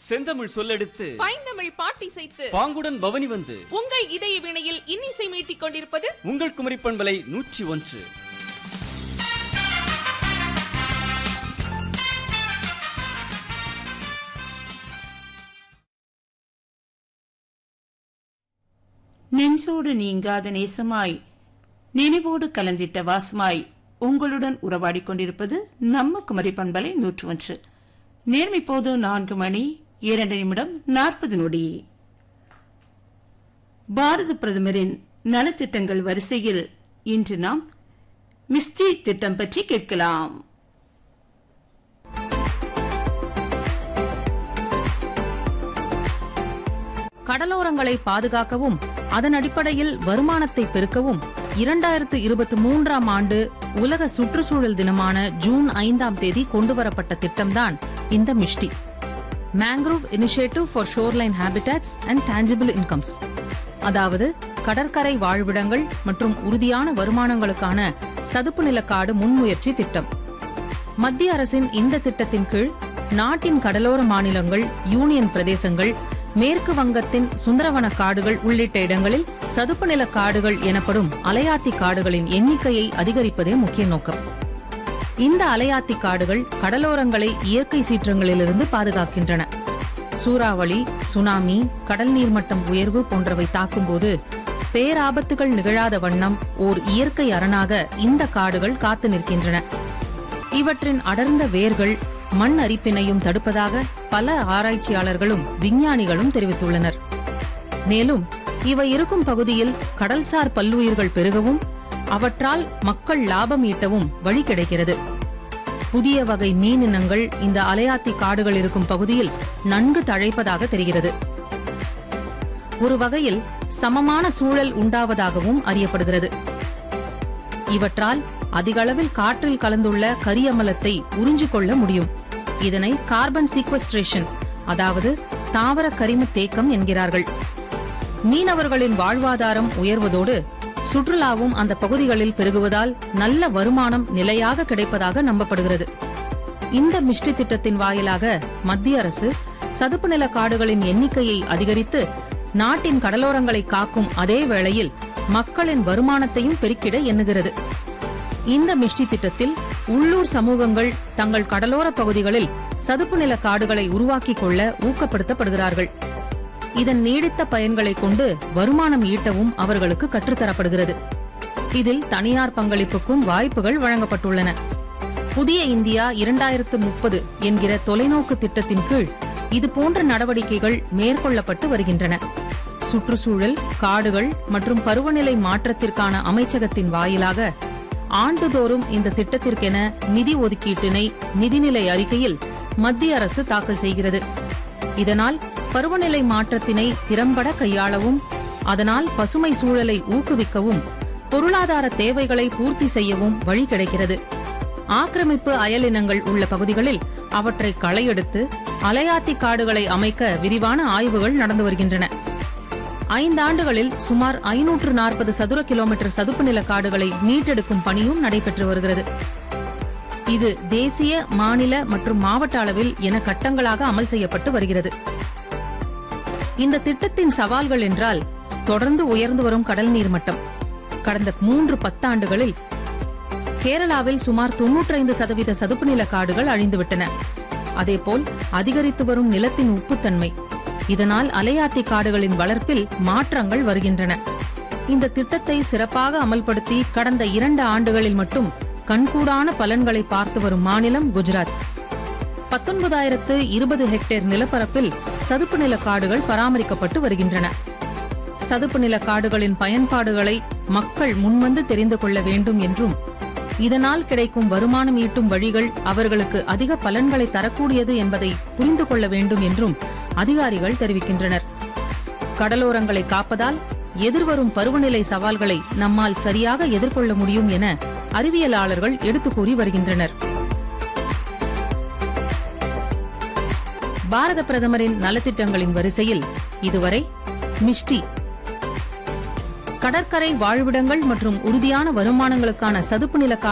செந்தமிழ் சொல்லெடுத்து பைந்தமிழ் பாட்டிசைத்து பாங்குடன் பவனி வந்து உங்கள் இதய வினையில் இன்னிசை மீட்டிக் கொண்டிருப்பது உங்கள் குமரி பண்பலை 101. நெஞ்சோடு நீங்காத நேசமாய் நினைவோடு கலந்திட்ட வாசமாய் உங்களுடன் உறவாடிக் கொண்டிருப்பது நம்ம குமரி பண்பலை 101. நேர்மை போது 4:02:40. பாரத பிரதமரின் நலத்திட்டங்கள் வரிசையில் இன்று நாம் மிஸ்டி திட்டம் பற்றி கேட்கலாம். கடலோரங்களை பாதுகாக்கவும் அதன் அடிப்படையில் வருமானத்தை பெருக்கவும் 2023ஆம் ஆண்டு உலக சுற்றுச்சூழல் தினமான ஜூன் 5ஆம் தேதி கொண்டுவரப்பட்ட திட்டம்தான் இந்த Mishti, mangrove initiative for shoreline ஹேபிடாட்ஸ் and tangible incomes. அதாவது கடற்கரை வாழ்விடங்கள் மற்றும் உறுதியான வருமானங்களுக்கான சதுப்பு நிலக்காடு முன்முயற்சி திட்டம். மத்திய அரசின் இந்த திட்டத்தின் கீழ் நாட்டின் கடலோர மாநிலங்கள், யூனியன் பிரதேசங்கள், மேற்கு வங்கத்தின் சுந்தரவன காடுகள் உள்ளிட்ட இடங்களில் சதுப்பு நில காடுகள் எனப்படும் அலையாத்தி காடுகளின் எண்ணிக்கையை அதிகரிப்பதே முக்கிய நோக்கம். இந்த அலையாத்தி காடுகள் கடலோரங்களை இயற்கை சீற்றங்களிலிருந்து பாதுகாக்கின்றன. சூறாவளி, சுனாமி, கடல் நீர்மட்டம் உயர்வு போன்றவை தாக்கும்போது பேராபத்துகள் நிகழாத வண்ணம் ஓர் இயற்கை அரணாக இந்த காடுகள் காத்து நிற்கின்றன. இவற்றின் அடர்ந்த வேர்கள் மண் அரிப்பினையும் தடுப்பதாக பல ஆராய்ச்சியாளர்களும் விஞ்ஞானிகளும் தெரிவித்துள்ளனர். மேலும் இவை இருக்கும் பகுதியில் கடல்சார் பல்லுயிர்கள் பெருகவும் அவற்றால் மக்கள் லாபம் ஈட்டவும் வழி கிடைக்கிறது. புதிய வகை மீனினங்கள் இந்த அலையாத்தி காடுகள் இருக்கும் பகுதியில் நன்கு தழைப்பதாக தெரிகிறது. ஒரு வகையில் சமமான சூழல் உண்டாவதாகவும் அறியப்படுகிறது. இவற்றால் அதிகளவில் காற்றில் கலந்துள்ள கரியமலத்தை உறிஞ்சிக் கொள்ள முடியும். இதனை கார்பன் சீக்வஸ்ட்ரேஷன், அதாவது தாவர கரிம தேக்கம் என்கிறார்கள். மீனவர்களின் வாழ்வாதாரம் உயர்வதோடு சுற்றுலாவும் அந்த பகுதிகளில் பெருகுவதால் நல்ல வருமானம் நிலையாக கிடைப்பதாக நம்பப்படுகிறது. இந்த மிஷ்டி திட்டத்தின் வாயிலாக மத்திய அரசு சதுப்பு நில காடுகளின் எண்ணிக்கையை அதிகரித்து நாட்டின் கடலோரங்களை காக்கும் அதே வேளையில் மக்களின் வருமானத்தையும் பெருக்கிட எண்ணுகிறது. இந்த மிஷ்டி திட்டத்தில் உள்ளூர் சமூகங்கள் தங்கள் கடலோர பகுதிகளில் சதுப்பு நில காடுகளை உருவாக்கிக் கொள்ள ஊக்கப்படுத்தப்படுகிறார்கள். இதன் நீடித்த பயன்களை கொண்டு வருமானம் ஈட்டவும் அவர்களுக்கு கற்றுத்தரப்படுகிறது. இதில் தனியார் பங்களிப்புக்கும் வாய்ப்புகள் வழங்கப்பட்டுள்ளன. புதிய இந்தியா 2030 என்கிற தொலைநோக்கு திட்டத்தின் கீழ் இதுபோன்ற நடவடிக்கைகள் மேற்கொள்ளப்பட்டு வருகின்றன. சுற்றுச்சூழல், காடுகள் மற்றும் பருவநிலை மாற்றத்திற்கான அமைச்சகத்தின் வாயிலாக ஆண்டுதோறும் இந்த திட்டத்திற்கென நிதி ஒதுக்கீட்டினை நிதிநிலை அறிக்கையில் மத்திய அரசு தாக்கல் செய்கிறது. இதனால் பருவநிலை மாற்றத்தினை திறம்பட கையாளவும், அதனால் பசுமை சூழலை ஊக்குவிக்கவும், பொருளாதார தேவைகளை பூர்த்தி செய்யவும் வழி கிடைக்கிறது. ஆக்கிரமிப்பு அயலினங்கள் உள்ள பகுதிகளில் அவற்றை களையெடுத்து அலையாத்தி காடுகளை அமைக்க விரிவான ஆய்வுகள் நடந்து வருகின்றன. 5 ஆண்டுகளில் சுமார் 540 சதுர கிலோமீட்டர் சதுப்பு நில காடுகளை மீட்டெடுக்கும் பணியும் நடைபெற்று வருகிறது. இது தேசிய, மாநில மற்றும் மாவட்ட அளவில் என கட்டங்களாக அமல் செய்யப்பட்டு வருகிறது. இந்த திட்டத்தின் சவால்கள் என்றால் தொடர்ந்து உயர்ந்து வரும் கடல் நீர் மட்டம். கடந்த 3 பத்தாண்டுகளில் கேரளாவில் சுமார் 95% சதுப்பு நில காடுகள் அழிந்துவிட்டன. அதேபோல் அதிகரித்து வரும் நிலத்தின் உப்புத்தன்மை, இதனால் அலையாத்தி காடுகளின் வளர்ப்பில் மாற்றங்கள் வருகின்றன. இந்த திட்டத்தை சிறப்பாக அமல்படுத்தி கடந்த 2 ஆண்டுகளில் மட்டும் கண்கூடான பலன்களை பார்த்து வரும் மாநிலம் குஜராத். 19,020 ஹெக்டேர் நிலப்பரப்பில் சதுப்பு நில காடுகள் பராமரிக்கப்பட்டு வருகின்றன. சதுப்பு நில காடுகளின் பயன்பாடுகளை மக்கள் முன்வந்து தெரிந்து கொள்ள வேண்டும் என்றும், இதனால் கிடைக்கும் வருமானம் ஈட்டும் வழிகள் அவர்களுக்கு அதிக பலன்களை தரக்கூடியது என்பதை புரிந்து கொள்ள வேண்டும் என்றும் அதிகாரிகள் தெரிவிக்கின்றனர். கடலோரங்களை காப்பதால் எதிர்வரும் பருவநிலை சவால்களை நம்மால் சரியாக எதிர்கொள்ள முடியும் என அறிவியலாளர்கள் எடுத்துக் கூறி வருகின்றனர். பாரத பிரதமரின் நலத்திட்டங்களின் வரிசையில் இதுவரை மிஷ்டி, கடற்கரை வாழ்விடங்கள் மற்றும் உறுதியான வருமானங்களுக்கான சதுப்பு நில